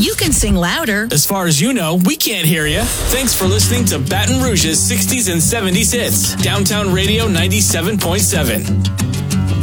You can sing louder. As far as you know, we can't hear you. Thanks for listening to Baton Rouge's 60s and 70s hits. Downtown Radio 97.7.